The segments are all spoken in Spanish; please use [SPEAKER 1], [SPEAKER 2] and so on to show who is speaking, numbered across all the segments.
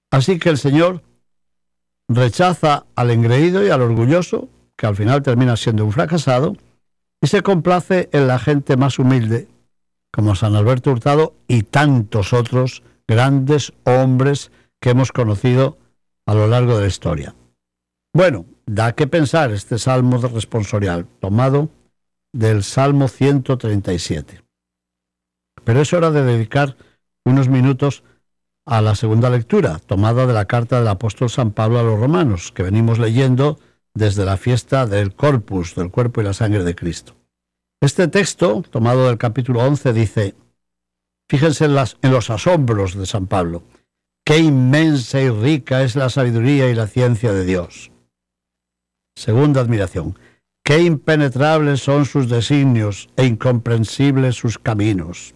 [SPEAKER 1] Así que el Señor rechaza al engreído y al orgulloso, que al final termina siendo un fracasado, y se complace en la gente más humilde, como San Alberto Hurtado y tantos otros grandes hombres que hemos conocido a lo largo de la historia. Bueno, da que pensar este salmo responsorial, tomado del Salmo 137. Pero es hora de dedicar unos minutos a la segunda lectura, tomada de la carta del apóstol San Pablo a los romanos, que venimos leyendo desde la fiesta del Corpus, del cuerpo y la sangre de Cristo. Este texto, tomado del capítulo 11, dice, fíjense en los asombros de San Pablo, qué inmensa y rica es la sabiduría y la ciencia de Dios. Segunda admiración, qué impenetrables son sus designios e incomprensibles sus caminos.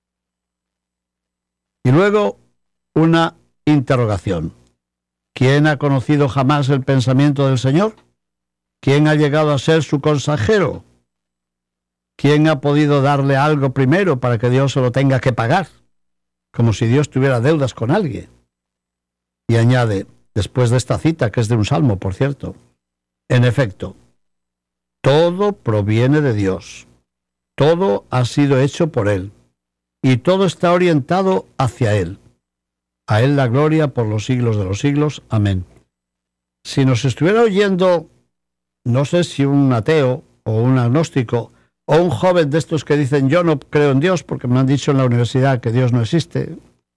[SPEAKER 1] Y luego una interrogación. ¿Quién ha conocido jamás el pensamiento del Señor? ¿Quién ha llegado a ser su consejero? ¿Quién ha podido darle algo primero para que Dios se lo tenga que pagar? Como si Dios tuviera deudas con alguien. Y añade, después de esta cita, que es de un salmo, por cierto, en efecto, todo proviene de Dios, todo ha sido hecho por Él, y todo está orientado hacia Él. A Él la gloria por los siglos de los siglos. Amén. Si nos estuviera oyendo, no sé si un ateo o un agnóstico o un joven de estos que dicen yo no creo en Dios porque me han dicho en la universidad que Dios no existe.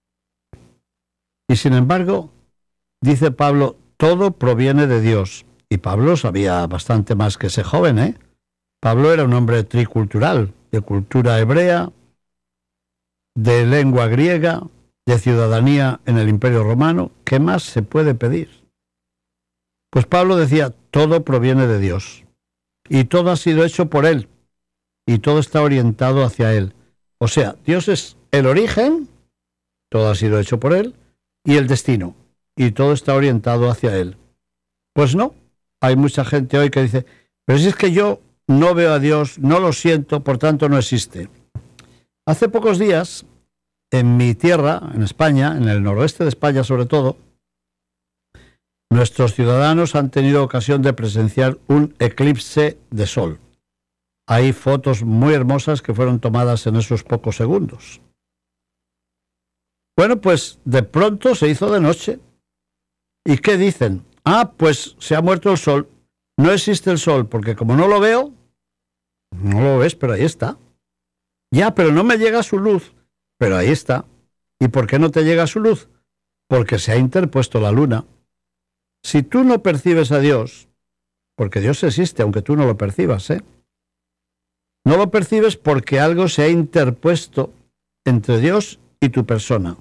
[SPEAKER 1] Y sin embargo, dice Pablo, todo proviene de Dios. Y Pablo sabía bastante más que ese joven, ¿eh? Pablo era un hombre tricultural, de cultura hebrea, de lengua griega, de ciudadanía en el Imperio Romano. ¿Qué más se puede pedir? Pues Pablo decía, todo proviene de Dios. Y todo ha sido hecho por Él. Y todo está orientado hacia Él. O sea, Dios es el origen, todo ha sido hecho por Él, y el destino. Y todo está orientado hacia Él. Pues no. Hay mucha gente hoy que dice, pero si es que yo no veo a Dios, no lo siento, por tanto no existe. Hace pocos días, en mi tierra, en España, en el noroeste de España sobre todo, nuestros ciudadanos han tenido ocasión de presenciar un eclipse de sol. Hay fotos muy hermosas que fueron tomadas en esos pocos segundos. Bueno, pues de pronto se hizo de noche. ¿Y qué dicen? Ah, pues se ha muerto el sol. No existe el sol, porque como no lo veo, no lo ves, pero ahí está. Ya, pero no me llega su luz, pero ahí está. ¿Y por qué no te llega su luz? Porque se ha interpuesto la luna. Si tú no percibes a Dios, porque Dios existe, aunque tú no lo percibas, no lo percibes porque algo se ha interpuesto entre Dios y tu persona.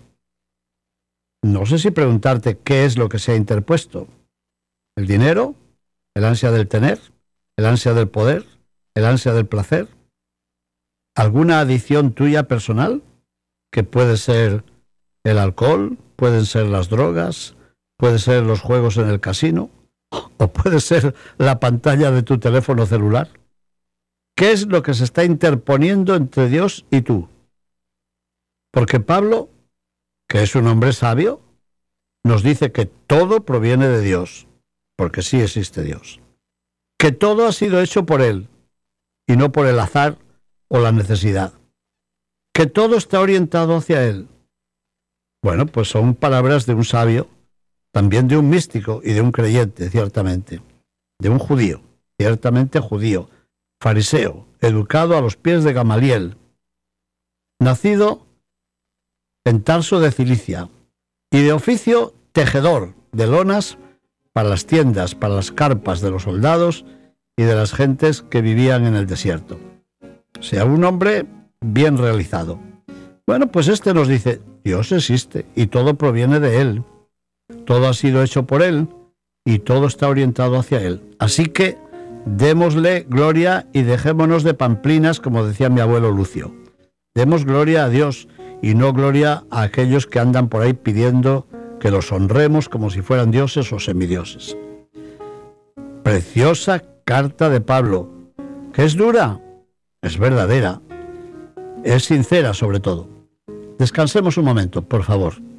[SPEAKER 1] No sé si preguntarte qué es lo que se ha interpuesto. ¿El dinero? ¿El ansia del tener? ¿El ansia del poder? ¿El ansia del placer? ¿Alguna adicción tuya personal? Que puede ser el alcohol, pueden ser las drogas, puede ser los juegos en el casino, o puede ser la pantalla de tu teléfono celular. ¿Qué es lo que se está interponiendo entre Dios y tú? Porque Pablo, que es un hombre sabio, nos dice que todo proviene de Dios, porque sí existe Dios. Que todo ha sido hecho por Él, y no por el azar o la necesidad. Que todo está orientado hacia Él. Bueno, pues son palabras de un sabio, también de un místico y de un creyente, ciertamente. De un judío, ciertamente judío, fariseo, educado a los pies de Gamaliel, nacido en Tarso de Cilicia, y de oficio tejedor de lonas para las tiendas, para las carpas de los soldados y de las gentes que vivían en el desierto. O sea, un hombre bien realizado. Bueno, pues este nos dice, Dios existe y todo proviene de Él. Todo ha sido hecho por Él y todo está orientado hacia Él. Así que démosle gloria y dejémonos de pamplinas, como decía mi abuelo Lucio. Demos gloria a Dios y no gloria a aquellos que andan por ahí pidiendo que los honremos como si fueran dioses o semidioses. Preciosa carta de Pablo, que es dura, es verdadera, es sincera sobre todo. Descansemos un momento, por favor.